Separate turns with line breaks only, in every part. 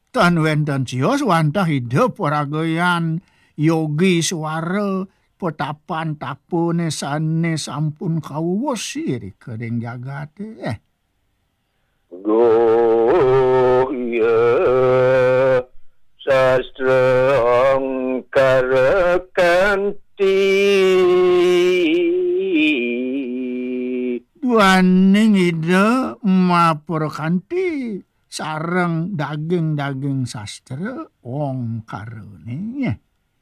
Tan wenten cios wantah hidup waragayan yogi suara petapan tapune sane sampun kawus siri kering jagat
Goya sastra angkara kanti
duaning ide mapur kanti sareng daging-daging sastra wong karone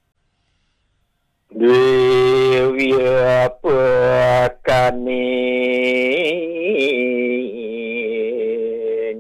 Dewi apa kaning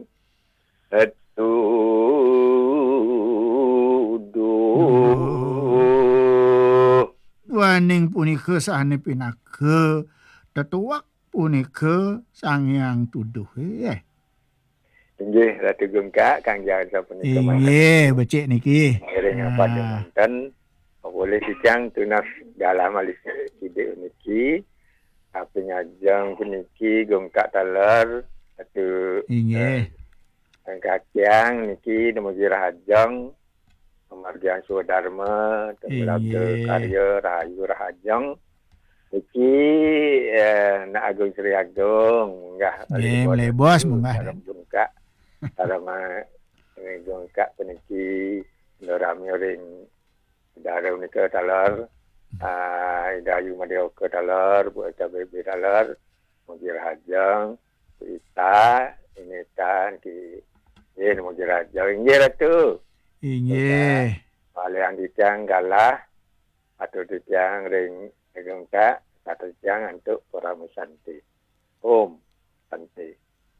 tuduh
duaning punika sane pinake tetuak punika sangyang tuduh
Inggih Ratu Gengkak Kang Jasa punika
inggih becik niki
Iring apa demanten boleh sijang tunas dalam alis ide niki penyajang puniki Gengkak taler Ratu
inggih
Kakyang niki Demuji Rahajang Pemargian Suwadharma Temulaga Karya Rahayu Rahajang niki nak Agung Sri Agung munggah
boleh bos munggah
dalam Gengkak dalam Gengkak puniki Rami ring Dara unika talar Idayu Madioka talar Bu Eta Bebe talar Muji Rahajang Ita ini tan ki Muji Rahajang inggih Ratu
inggih
Waliang ditiang galah atau ditiang ring Gengkak atau ditiang untuk para musanti Om Santi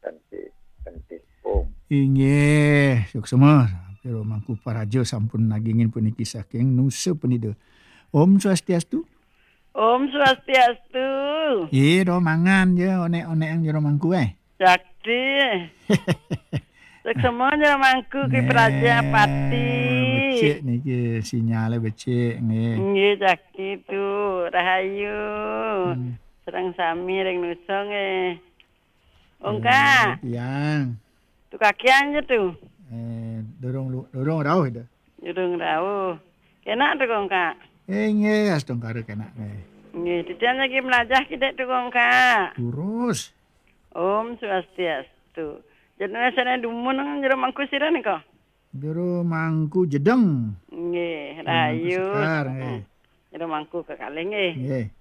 Om
inggih suksema pero mangku parajo sampun nagingin puniki saking nusa penida Om Swastiastu
Om Swastiastu
ro mangan je onek-onek jero mangku
Jakti suksema jero mangku ki praja pati
becik niki sinyale becik
nggih Jakti tu rahayu serang sami ring nusa nggih Ongka
yang
tu kakian je tu
dorong rauh dah.
Dorong rauh. Kena tu Ongka.
Nggih, astong karo kena.
Nggih, titian lagi melajah kita tu Ongka.
Terus.
Om Swastiastu. Jenenge sana dumun nang jero mangku sira nika.
Jero mangku jedeng.
Nggih, rahayu. Jero mangku kekalih nggih.
Nggih.